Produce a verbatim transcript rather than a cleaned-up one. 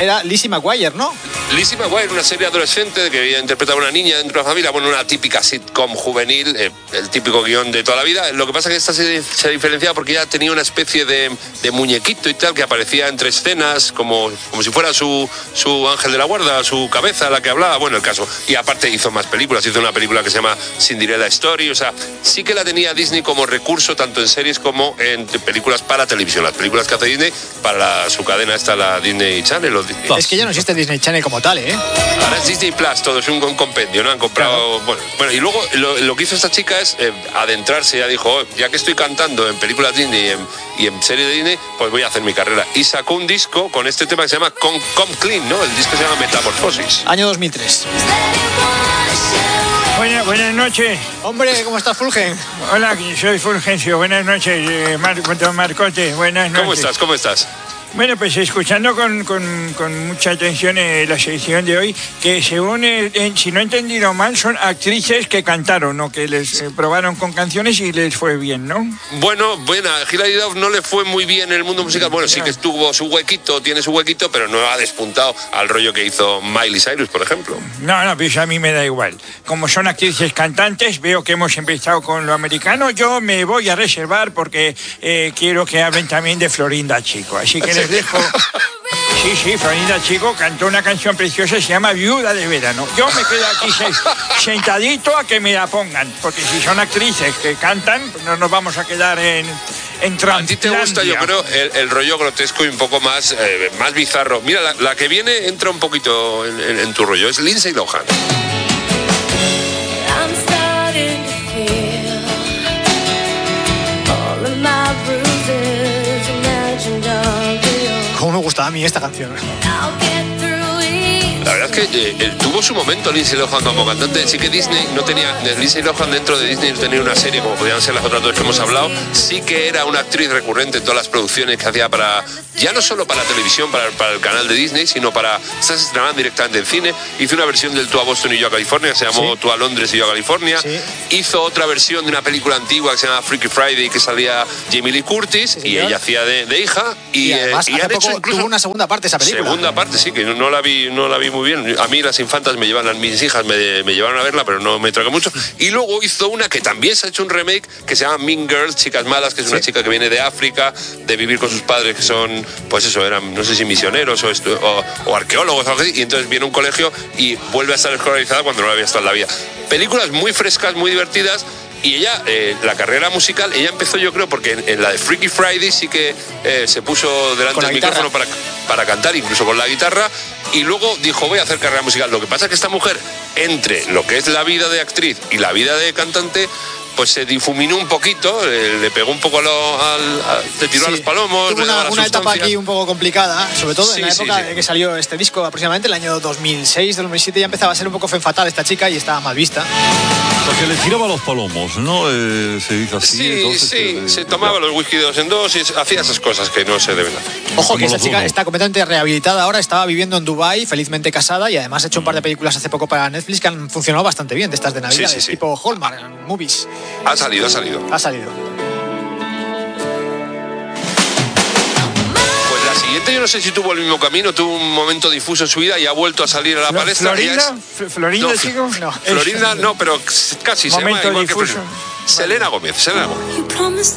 era Lizzie McGuire, ¿no? Lizzie McGuire, una serie adolescente que interpretaba a una niña dentro de una familia, bueno, una típica sitcom juvenil, eh, el típico guión de toda la vida. Lo que pasa es que esta se, se diferenciaba porque ella tenía una especie de, de muñequito y tal que aparecía entre escenas como, como si fuera su, su ángel de la guarda, su cabeza, la que hablaba, bueno, el caso. Y aparte hizo más películas, hizo una película que se llama Cinderella Story, o sea, sí que la tenía Disney como recurso tanto en series como en películas para televisión. Las películas que hace Disney para la, su cadena está la Disney Channel. O, es que ya no existe Disney Channel como tal, ¿eh? Ahora es Disney Plus, todo es un, un compendio, ¿no? Han comprado... Claro. Bueno, bueno, y luego lo, lo que hizo esta chica es eh, adentrarse, ya dijo, oh, ya que estoy cantando en películas Disney y en, y en series de Disney, pues voy a hacer mi carrera. Y sacó un disco con este tema que se llama Come, Come Clean, ¿no? El disco se llama Metamorfosis. Año dos mil tres. Buenas, buenas noches. Hombre, ¿cómo estás, Fulgen? Hola, soy Fulgencio. Buenas noches, eh, Mar, Marcote. Buenas noches. ¿Cómo estás? ¿Cómo estás? Bueno, pues escuchando con, con, con mucha atención eh, la sección de hoy, que según, eh, eh, si no he entendido mal, son actrices que cantaron, ¿no? Que les eh, probaron con canciones y les fue bien, ¿no? Bueno, bueno, a Hilary Duff no le fue muy bien en el mundo musical. Bueno, sí que tuvo su huequito, tiene su huequito, pero no ha despuntado al rollo que hizo Miley Cyrus, por ejemplo. No, no, pues a mí me da igual. Como son actrices cantantes, veo que hemos empezado con lo americano. Yo me voy a reservar porque eh, quiero que hablen también de Florinda Chico. Así que les dejo. Sí, sí, Florinda Chico cantó una canción preciosa, se llama Viuda de Verano. Yo me quedo aquí sentadito a que me la pongan, porque si son actrices que cantan, pues no nos vamos a quedar en, en Translandia. A ti te gusta, yo creo, el, el rollo grotesco y un poco más, eh, más bizarro. Mira, la, la que viene entra un poquito en, en, en tu rollo, es Lindsay Lohan. ¿Cómo me gustaba a mí esta canción? La verdad es que eh, tuvo su momento Lindsay Lohan como cantante. Sí que Disney no tenía, Lindsay Lohan dentro de Disney no tenía una serie como podían ser las otras dos que hemos hablado. Sí que era una actriz recurrente en todas las producciones que hacía para, ya no solo para la televisión, para, para el canal de Disney, sino para, se estrenaban directamente en cine. Hizo una versión del Tú a Boston y yo a California, que se llamó ¿Sí? Tú a Londres y yo a California. ¿Sí? Hizo otra versión de una película antigua que se llama Freaky Friday, que salía Jamie Lee Curtis, ¿Sí, y ella hacía de, de hija. Y, y además, eh, y hace poco hecho incluso tuvo una segunda parte esa película. Segunda parte, sí, que no, no la vi, no la vi muy bien. A mí las infantas me llevan, mis hijas me, me llevaron a verla, pero no me tragué mucho. Y luego hizo una que también se ha hecho un remake, que se llama Mean Girls, Chicas Malas, que es una ¿Sí? chica que viene de África, de vivir con sus padres que son, pues eso, eran, no sé si misioneros o, estu- o, o arqueólogos o algo así, y entonces viene a un colegio y vuelve a estar escolarizada cuando no la había estado en la vida. Películas muy frescas, muy divertidas. Y ella, eh, la carrera musical, ella empezó, yo creo, porque en, en la de Freaky Friday sí que eh, se puso delante del micrófono para, para cantar, incluso con la guitarra, y luego dijo, voy a hacer carrera musical. Lo que pasa es que esta mujer, entre lo que es la vida de actriz y la vida de cantante, pues se difuminó un poquito, eh, le pegó un poco a lo, al, a, te tiró sí. a los palomos. Tuvo una, una etapa aquí un poco complicada, sobre todo sí, en la época sí, sí. en que salió este disco, aproximadamente el año dos mil seis, dos mil siete, ya empezaba a ser un poco femme-fatal esta chica y estaba mal vista. Porque le tiraba los palomos, ¿no? Eh, se dice así. Sí, entonces, sí, eh, se tomaba los whisky de dos en dos y hacía esas cosas que no se deben hacer. Ojo, que esta chica uno. está completamente rehabilitada ahora, estaba viviendo en Dubái, felizmente casada, y además ha hecho un par de películas hace poco para Netflix que han funcionado bastante bien, de estas de Navidad, sí, sí, sí. tipo Hallmark Movies. Ha salido, ha salido. Ha salido. Pues la siguiente yo no sé si tuvo el mismo camino, tuvo un momento difuso en su vida y ha vuelto a salir a la palestra. ¿Florinda? Es... ¿Florinda, no, chico? No. Florinda no, pero casi se llama igual difuso. que Selena Gómez, Selena Gómez.